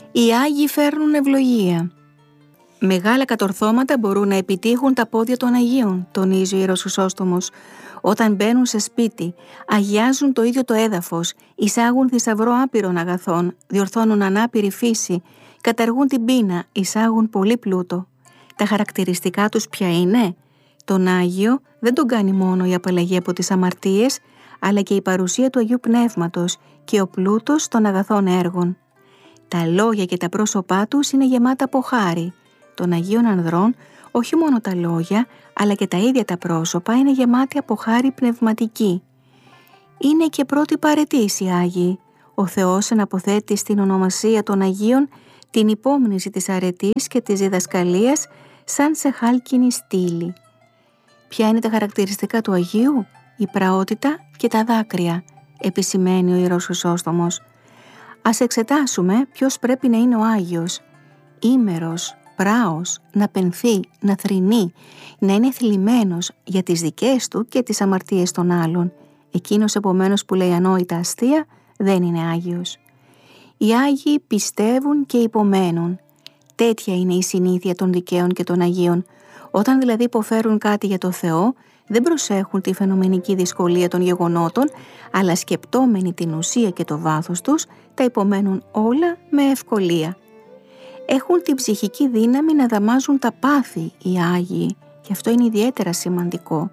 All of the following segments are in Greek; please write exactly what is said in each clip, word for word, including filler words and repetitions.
Οι Άγιοι φέρνουν ευλογία. Μεγάλα κατορθώματα μπορούν να επιτύχουν τα πόδια των Αγίων, τονίζει ο Ιερός Χρυσόστομος. Όταν μπαίνουν σε σπίτι, αγιάζουν το ίδιο το έδαφος, εισάγουν θησαυρό άπειρων αγαθών, διορθώνουν ανάπηρη φύση, καταργούν την πείνα, εισάγουν πολύ πλούτο. Τα χαρακτηριστικά τους ποια είναι? Τον Άγιο δεν τον κάνει μόνο η απαλλαγή από τις αμαρτίες, αλλά και η παρουσία του Αγίου Πνεύματος και ο πλούτος των αγαθών έργων. Τα λόγια και τα πρόσωπά τους είναι γεμάτα από χάρη. Των Αγίων Ανδρών όχι μόνο τα λόγια, αλλά και τα ίδια τα πρόσωπα είναι γεμάτη από χάρη πνευματική. Είναι και πρώτη παρετής οι Άγιοι. Ο Θεός εναποθέτει στην ονομασία των Αγίων την υπόμνηση της αρετής και της διδασκαλίας σαν σε χάλκινη στήλη. Ποια είναι τα χαρακτηριστικά του Αγίου? Η πραότητα και τα δάκρυα, επισημαίνει ο Ιερός Χρυσόστομος. Ας εξετάσουμε ποιος πρέπει να είναι ο Άγιος. Ήμερος, πράος, να πενθεί, να θρηνεί, να είναι θλιμμένος για τις δικές του και τις αμαρτίες των άλλων. Εκείνος επομένως που λέει ανόητα αστεία δεν είναι Άγιος. Οι Άγιοι πιστεύουν και υπομένουν. Τέτοια είναι η συνήθεια των δικαίων και των Αγίων. Όταν δηλαδή υποφέρουν κάτι για το Θεό, δεν προσέχουν τη φαινομενική δυσκολία των γεγονότων, αλλά σκεπτόμενοι την ουσία και το βάθος τους, τα υπομένουν όλα με ευκολία. Έχουν την ψυχική δύναμη να δαμάζουν τα πάθη οι Άγιοι, και αυτό είναι ιδιαίτερα σημαντικό.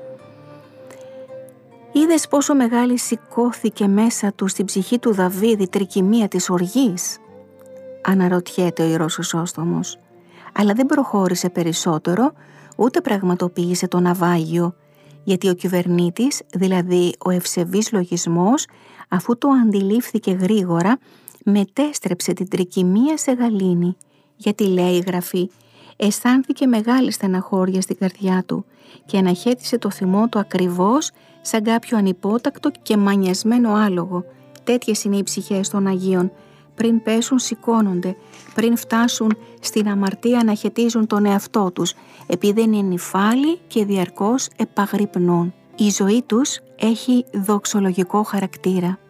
Είδες πόσο μεγάλη σηκώθηκε μέσα του στην ψυχή του Δαβίδ η τρικυμία της οργής? Αναρωτιέται ο Ιερός Χρυσόστομος. Αλλά δεν προχώρησε περισσότερο, ούτε πραγματοποίησε το ναυάγιο, γιατί ο κυβερνήτης, δηλαδή ο ευσεβής λογισμός, αφού το αντιλήφθηκε γρήγορα, μετέστρεψε την τρικυμία σε γαλήνη. Γιατί λέει η Γραφή, αισθάνθηκε μεγάλη στεναχώρια στην καρδιά του και αναχέτησε το θυμό του ακριβώς σαν κάποιο ανυπότακτο και μανιασμένο άλογο. Τέτοιες είναι οι ψυχές των Αγίων. Πριν πέσουν σηκώνονται, πριν φτάσουν στην αμαρτία αναχαιτίζουν τον εαυτό τους, επειδή είναι νηφάλοι και διαρκώς επαγρυπνούν. Η ζωή τους έχει δοξολογικό χαρακτήρα.